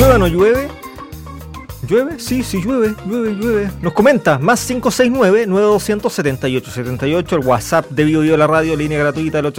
¿Llueve o no llueve? ¿Llueve? Sí, llueve. Nos comenta, más 569-9200-7878, el WhatsApp de Bio la radio, línea gratuita del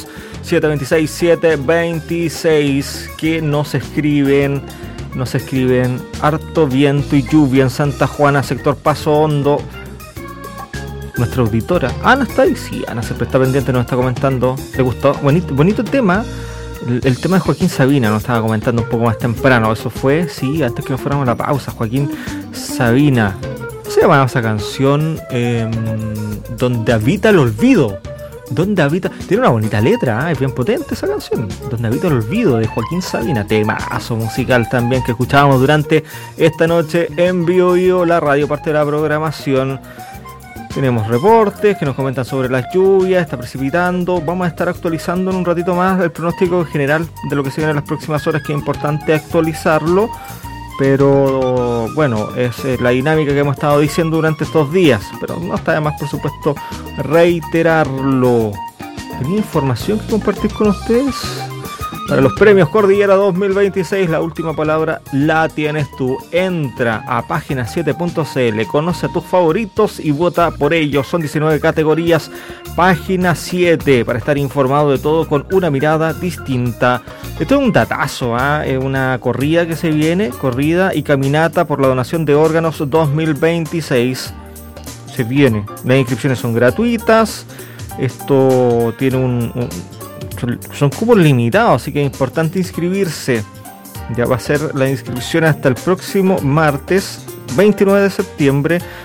800-726-726, que nos escriben harto viento y lluvia en Santa Juana, sector Paso Hondo. Nuestra auditora, Ana está ahí, sí, Ana siempre está pendiente, nos está comentando, le gustó, bonito tema. El tema de Joaquín Sabina nos estaba comentando un poco más temprano. Eso fue, sí, antes que nos fuéramos a la pausa. Joaquín Sabina. ¿Cómo se llama esa canción? Donde habita el olvido. Donde habita. Tiene una bonita letra, es bien potente esa canción. Donde habita el olvido, de Joaquín Sabina. Temazo musical también que escuchábamos durante esta noche en Bio la radio, parte de la programación. Tenemos reportes que nos comentan sobre las lluvias, está precipitando. Vamos a estar actualizando en un ratito más el pronóstico general de lo que se viene en las próximas horas, que es importante actualizarlo. Pero bueno, es la dinámica que hemos estado diciendo durante estos días. Pero no está de más, por supuesto, reiterarlo. ¿Tenía información que compartir con ustedes? Para los premios Cordillera 2026, la última palabra la tienes tú. Entra a página7.cl, conoce a tus favoritos y vota por ellos. Son 19 categorías. Página 7, para estar informado de todo con una mirada distinta. Esto es un datazo, es una corrida que se viene, corrida y caminata por la donación de órganos 2026. Se viene. Las inscripciones son gratuitas. Esto tiene son cupos limitados, así que es importante inscribirse. Ya va a ser la inscripción hasta el próximo martes 29 de septiembre